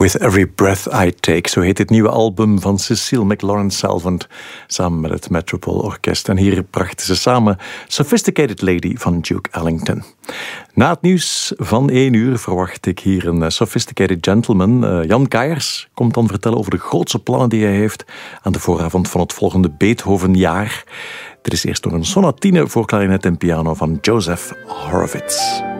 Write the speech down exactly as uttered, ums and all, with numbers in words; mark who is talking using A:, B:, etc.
A: With Every Breath I Take, zo heet het nieuwe album van Cecile McLaurin-Salvant samen met het Metropole Orkest. En hier brachten ze samen Sophisticated Lady van Duke Ellington. Na het nieuws van één uur verwacht ik hier een Sophisticated Gentleman. Uh, Jan Kaiers komt dan vertellen over de grootste plannen die hij heeft aan de vooravond van het volgende Beethovenjaar. Dit is eerst nog een sonatine voor klarinet en piano van Joseph Horowitz.